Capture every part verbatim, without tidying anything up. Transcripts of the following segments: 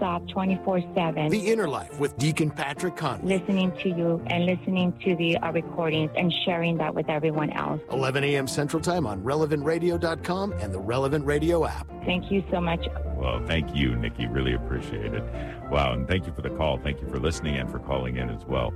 stop twenty-four seven. The Inner Life with Deacon Patrick Conley. Listening to you and listening to the uh, recordings and sharing that with everyone else. eleven a.m. Central Time on relevant radio dot com and the Relevant Radio app. Thank you so much. Well, thank you, Nikki. Really appreciate it. Wow, and thank you for the call. Thank you for listening and for calling in as well.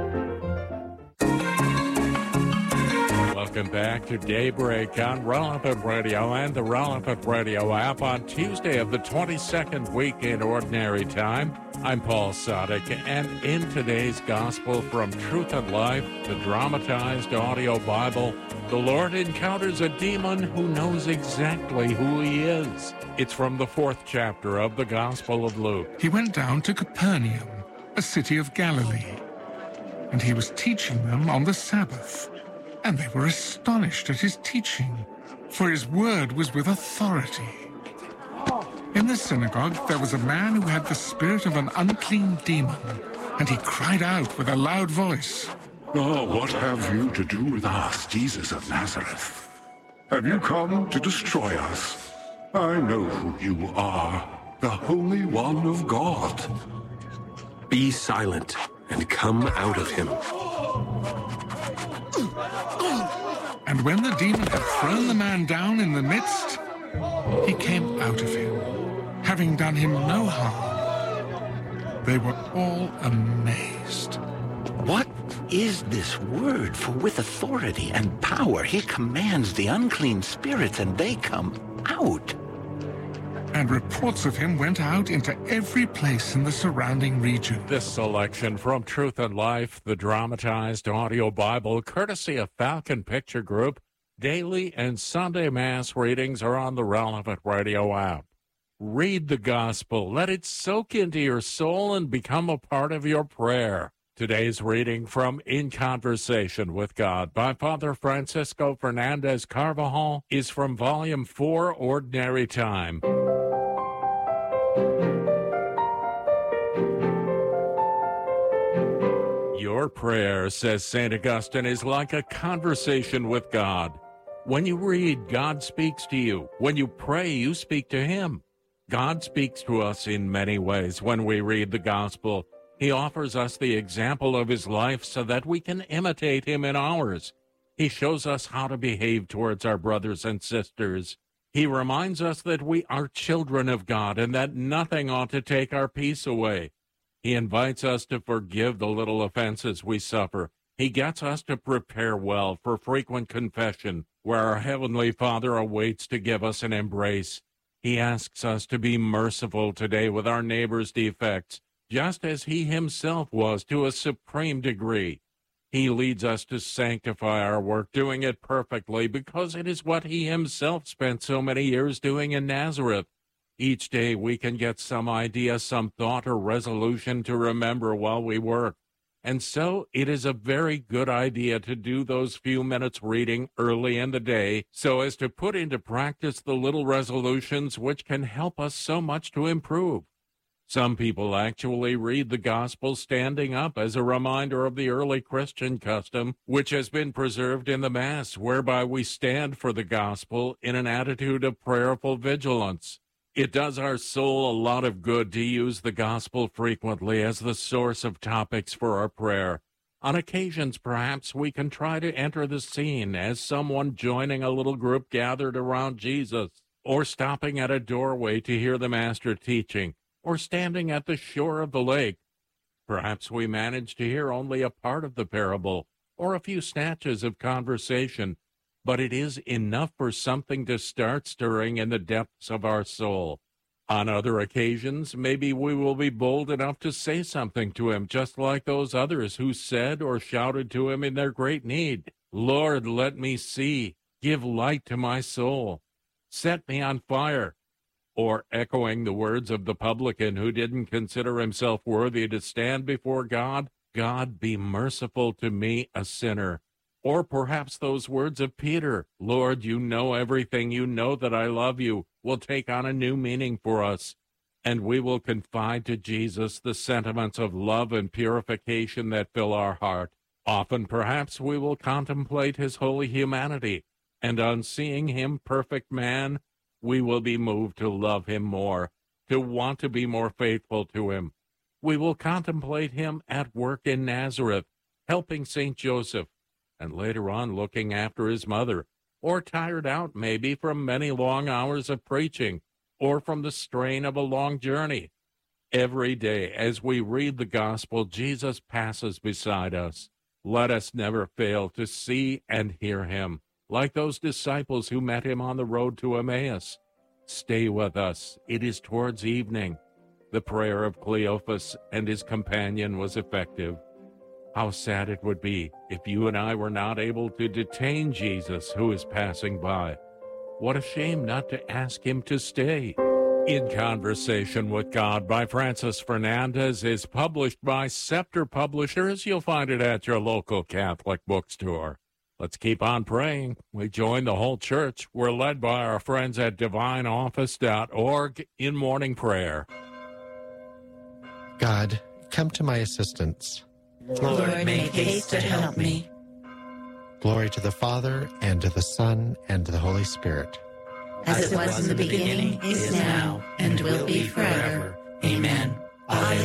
Welcome back to Daybreak on Relevant Radio and the Relevant Radio app on Tuesday of the twenty-second week in Ordinary Time. I'm Paul Sadek, and in today's Gospel from Truth and Life, the dramatized audio Bible, the Lord encounters a demon who knows exactly who he is. It's from the fourth chapter of the Gospel of Luke. He went down to Capernaum, a city of Galilee, and he was teaching them on the Sabbath. And they were astonished at his teaching, for his word was with authority. In the synagogue there was a man who had the spirit of an unclean demon, and he cried out with a loud voice, "Oh, what have you to do with us, Jesus of Nazareth? Have you come to destroy us? I know who you are, the Holy One of God." "Be silent and come out of him." And when the demon had thrown the man down in the midst, he came out of him, having done him no harm. They were all amazed. "What is this word? For with authority and power he commands the unclean spirits, and they come out." And reports of him went out into every place in the surrounding region. This selection from Truth and Life, the dramatized audio Bible, courtesy of Falcon Picture Group. Daily and Sunday Mass readings are on the Relevant Radio app. Read the Gospel. Let it soak into your soul and become a part of your prayer. Today's reading from In Conversation with God by Father Francisco Fernandez Carvajal is from Volume four, Ordinary Time. Your prayer, says Saint Augustine, is like a conversation with God. When you read, God speaks to you. When you pray, you speak to him. God speaks to us in many ways when we read the Gospel. He offers us the example of his life so that we can imitate him in ours. He shows us how to behave towards our brothers and sisters. He reminds us that we are children of God and that nothing ought to take our peace away. He invites us to forgive the little offenses we suffer. He gets us to prepare well for frequent confession, where our Heavenly Father awaits to give us an embrace. He asks us to be merciful today with our neighbor's defects, just as he himself was to a supreme degree. He leads us to sanctify our work, doing it perfectly, because it is what he himself spent so many years doing in Nazareth. Each day we can get some idea, some thought or resolution to remember while we work. And so it is a very good idea to do those few minutes reading early in the day so as to put into practice the little resolutions which can help us so much to improve. Some people actually read the Gospel standing up as a reminder of the early Christian custom, which has been preserved in the Mass, whereby we stand for the Gospel in an attitude of prayerful vigilance. It does our soul a lot of good to use the Gospel frequently as the source of topics for our prayer. On occasions, perhaps, we can try to enter the scene as someone joining a little group gathered around Jesus, or stopping at a doorway to hear the Master teaching, or standing at the shore of the lake. Perhaps we manage to hear only a part of the parable, or a few snatches of conversation, but it is enough for something to start stirring in the depths of our soul. On other occasions, maybe we will be bold enough to say something to him, just like those others who said or shouted to him in their great need. "Lord, let me see. Give light to my soul. Set me on fire." Or echoing the words of the publican who didn't consider himself worthy to stand before God, "God, be merciful to me, a sinner." Or perhaps those words of Peter, "Lord, you know everything, you know that I love you," will take on a new meaning for us, and we will confide to Jesus the sentiments of love and purification that fill our heart. Often, perhaps, we will contemplate his holy humanity, and on seeing him perfect man, we will be moved to love him more, to want to be more faithful to him. We will contemplate him at work in Nazareth, helping Saint Joseph, and later on looking after his mother, or tired out maybe from many long hours of preaching, or from the strain of a long journey. Every day as we read the gospel, Jesus passes beside us. Let us never fail to see and hear him, like those disciples who met him on the road to Emmaus. Stay with us. It is towards evening. The prayer of Cleophas and his companion was effective. How sad it would be if you and I were not able to detain Jesus who is passing by. What a shame not to ask him to stay. In Conversation with God by Francis Fernandez is published by Scepter Publishers. You'll find it at your local Catholic bookstore. Let's keep on praying. We join the whole church. We're led by our friends at divine office dot org in morning prayer. God, come to my assistance. Lord, make haste to help me. Glory to the Father, and to the Son, and to the Holy Spirit. As it was in the beginning, is now, and will be forever. Amen. Alleluia.